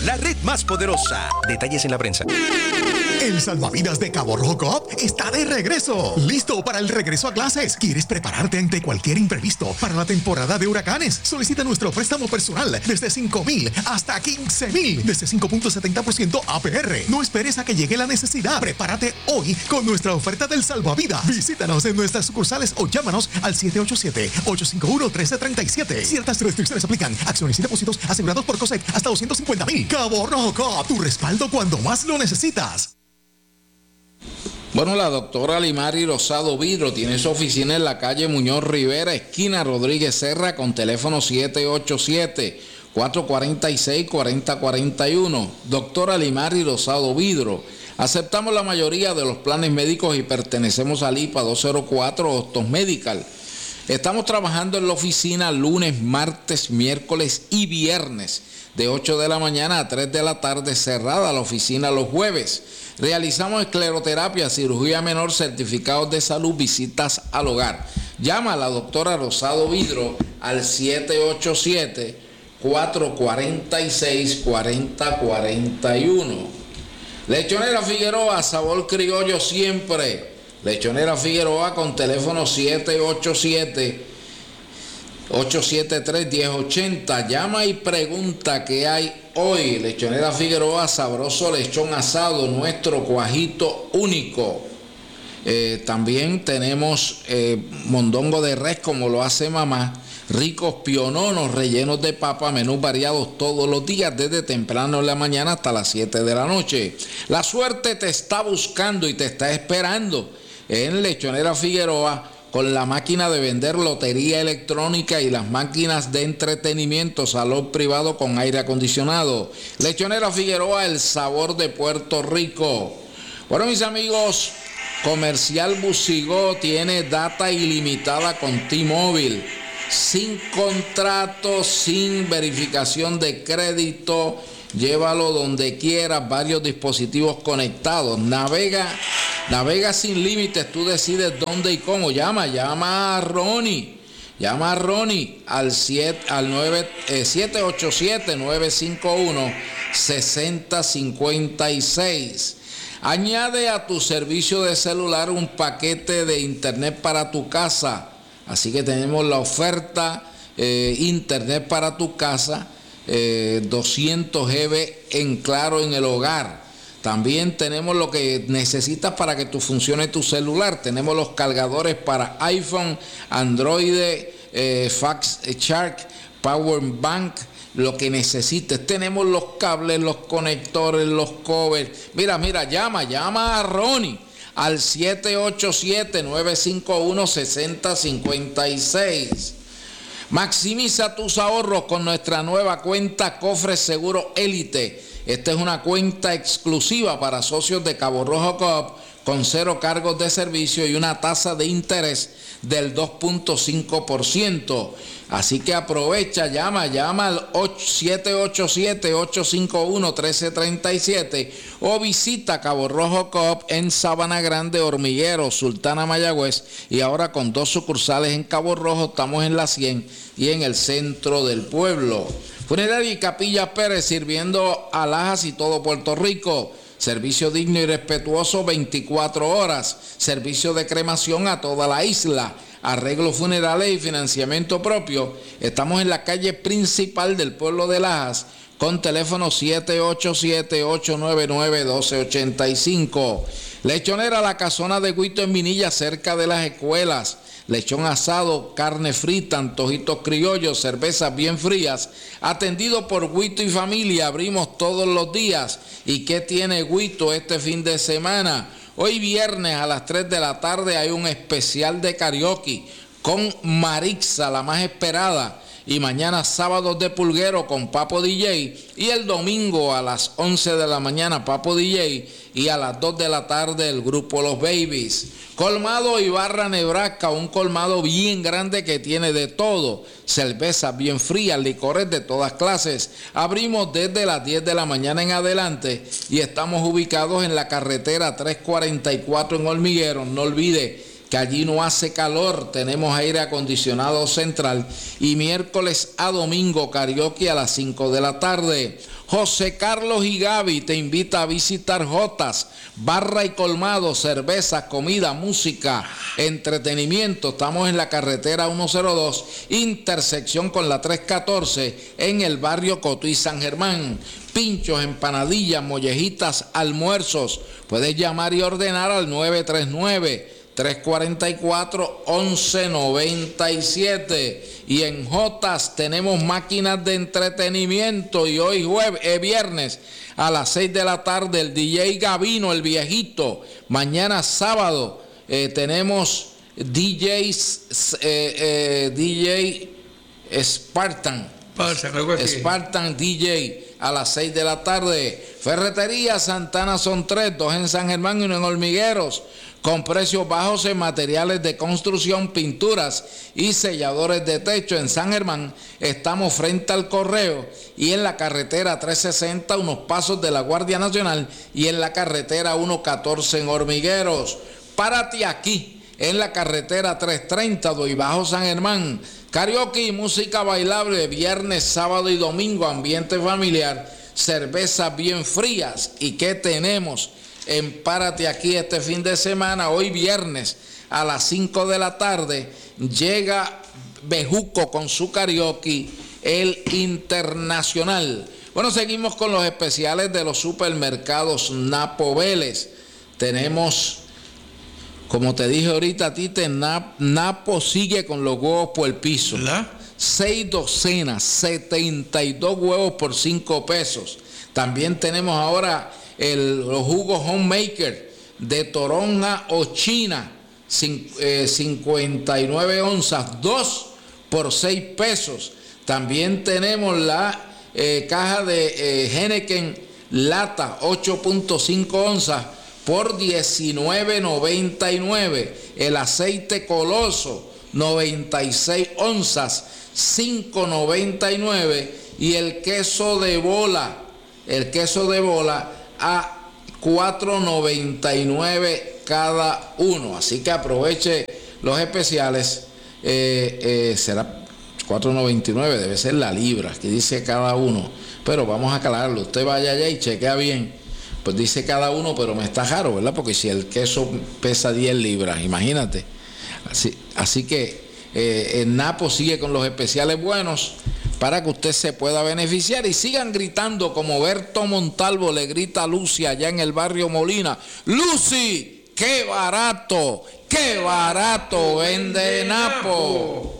la red más poderosa. Detalles en la prensa. El salvavidas de Cabo Rojo Coop está de regreso. Listo para el regreso a clases. ¿Quieres prepararte ante cualquier imprevisto para la temporada de huracanes? Solicita nuestro préstamo personal desde $5,000 hasta $15,000 desde 5.70% APR. No esperes a que llegue la necesidad. Prepárate hoy con nuestra oferta del salvavidas. Visítanos en nuestras sucursales o llámanos al 787-851-1337. Ciertas restricciones aplican. Acciones y depósitos asegurados por COSEC hasta $250,000. Cabo Rojo Coop, tu respaldo cuando más lo necesitas. Bueno, la doctora Limari Rosado Vidro tiene su oficina en la calle Muñoz Rivera, esquina Rodríguez Serra, con teléfono 787-446-4041. Doctora Limari Rosado Vidro. Aceptamos la mayoría de los planes médicos y pertenecemos al IPA 204 Hostos Medical. Estamos trabajando en la oficina lunes, martes, miércoles y viernes, de 8 de la mañana a 3 de la tarde, cerrada la oficina los jueves. Realizamos escleroterapia, cirugía menor, certificados de salud, visitas al hogar. Llama a la doctora Rosado Vidro al 787-446-4041. Lechonera Figueroa, sabor criollo siempre. Lechonera Figueroa con teléfono 787-873-1080. Llama y pregunta qué hay hoy. Lechonera Figueroa, sabroso lechón asado, nuestro cuajito único. También tenemos mondongo de res como lo hace mamá. Ricos piononos rellenos de papa, menús variados todos los días desde temprano en la mañana hasta las 7 de la noche. La suerte te está buscando y te está esperando en Lechonera Figueroa, con la máquina de vender lotería electrónica y las máquinas de entretenimiento, salón privado con aire acondicionado. Lechonera Figueroa, el sabor de Puerto Rico. Bueno, mis amigos, Comercial Busigó tiene data ilimitada con T-Mobile, sin contrato, sin verificación de crédito. Llévalo donde quieras, varios dispositivos conectados. Navega sin límites, tú decides dónde y cómo. Llama a Ronnie. Llama a Ronnie al 787-951-6056. Añade a tu servicio de celular un paquete de internet para tu casa. Así que tenemos la oferta internet para tu casa. 200 GB en Claro en el hogar. También tenemos lo que necesitas para que funcione tu celular. Tenemos los cargadores para iPhone, Android, Fax Shark, Power Bank, lo que necesites. Tenemos los cables, los conectores, los covers. Mira, llama a Ronnie al 787-951-6056. Maximiza tus ahorros con nuestra nueva cuenta Cofre Seguro Élite. Esta es una cuenta exclusiva para socios de Cabo Rojo Coop con 0 cargos de servicio y una tasa de interés del 2.5%. Así que aprovecha, llama al 787-851-1337 o visita Cabo Rojo Coop en Sabana Grande, Hormiguero, Sultana, Mayagüez, y ahora con 2 sucursales en Cabo Rojo. Estamos en la 100 y en el centro del pueblo. Funeraria y Capilla Pérez, sirviendo a Lajas y todo Puerto Rico. Servicio digno y respetuoso 24 horas. Servicio de cremación a toda la isla. Arreglos funerales y financiamiento propio. Estamos en la calle principal del pueblo de Lajas con teléfono 787-899-1285. Lechonera La Casona de Guito en Minilla, cerca de las escuelas. Lechón asado, carne frita, antojitos criollos, cervezas bien frías. Atendido por Guito y familia, abrimos todos los días. ¿Y qué tiene Guito este fin de semana? Hoy viernes a las 3 de la tarde hay un especial de karaoke con Marixa, la más esperada. Y mañana sábado de pulguero con Papo DJ. Y el domingo a las 11 de la mañana Papo DJ. Y a las 2 de la tarde el grupo Los Babies. Colmado Ibarra, Nebraska, un colmado bien grande que tiene de todo. Cervezas bien frías, licores de todas clases. Abrimos desde las 10 de la mañana en adelante y estamos ubicados en la carretera 344 en Hormiguero. No olvide que allí no hace calor, tenemos aire acondicionado central, y miércoles a domingo karaoke a las 5 de la tarde. José Carlos y Gaby te invita a visitar Jotas, barra y colmado, cerveza, comida, música, entretenimiento. Estamos en la carretera 102, intersección con la 314, en el barrio Cotuí, San Germán. Pinchos, empanadillas, mollejitas, almuerzos. Puedes llamar y ordenar al 939-344-1197. Y en Jotas tenemos máquinas de entretenimiento, y hoy viernes a las 6 de la tarde el DJ Gavino, el viejito. Mañana sábado tenemos DJ Spartan DJ a las 6 de la tarde. Ferretería Santana son 3, 2 en San Germán y 1 en Hormigueros, con precios bajos en materiales de construcción, pinturas y selladores de techo. En San Germán estamos frente al Correo y en la carretera 360, unos pasos de la Guardia Nacional, y en la carretera 114 en Hormigueros. Párate aquí en la carretera 330, Doy Bajo, San Germán. Karaoke y música bailable viernes, sábado y domingo, ambiente familiar, cervezas bien frías. ¿Y qué tenemos en Párate Aquí este fin de semana? Hoy viernes a las 5 de la tarde llega Bejuco con su karaoke, el Internacional. Bueno, seguimos con los especiales de los supermercados Napo Vélez. Tenemos, como te dije ahorita, Tite, Napo sigue con los huevos por el piso. ¿La? 6 docenas, 72 huevos por 5 pesos. También tenemos ahora los jugos Homemaker de toronja o china, 59 onzas, 2 por 6 pesos. También tenemos la caja de Heineken lata, 8.5 onzas, por $19.99. El aceite Coloso, 96 onzas, $5.99. Y el queso de bola a $4.99 cada uno. Así que aproveche los especiales. Será $4.99, debe ser la libra que dice cada uno, pero vamos a aclararlo. Usted vaya allá y chequea bien. Pues dice cada uno, pero me está raro, ¿verdad? Porque si el queso pesa 10 libras, imagínate. Así que el Napo sigue con los especiales buenos para que usted se pueda beneficiar. Y sigan gritando como Berto Montalvo le grita a Lucy allá en el barrio Molina. ¡Lucy, qué barato vende Napo!